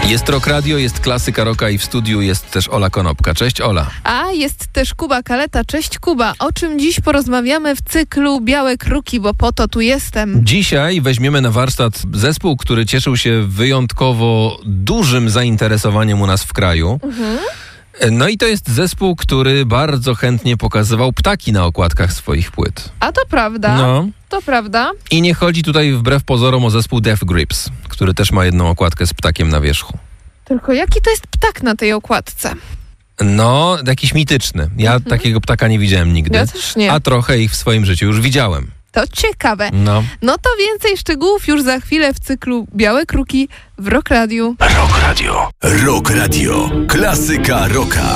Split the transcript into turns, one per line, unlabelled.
Jest Rock Radio, jest klasyka rocka i w studiu jest też Ola Konopka. Cześć Ola.
A jest też Kuba Kaleta. Cześć Kuba. O czym dziś porozmawiamy w cyklu Białe Kruki, bo po to tu jestem.
Dzisiaj weźmiemy na warsztat zespół, który cieszył się wyjątkowo dużym zainteresowaniem u nas w kraju. No i to jest zespół, który bardzo chętnie pokazywał ptaki na okładkach swoich płyt.
A to prawda.
No.
To prawda.
I nie chodzi tutaj wbrew pozorom o zespół Death Grips, który też ma jedną okładkę z ptakiem na wierzchu.
Tylko jaki to jest ptak na tej okładce?
No, jakiś mityczny. Ja takiego ptaka nie widziałem nigdy.
Ja też nie.
A trochę ich w swoim życiu już widziałem.
To ciekawe. No to więcej szczegółów już za chwilę w cyklu Białe Kruki w Rock Radio.
Rock Radio. Rock Radio. Klasyka rocka.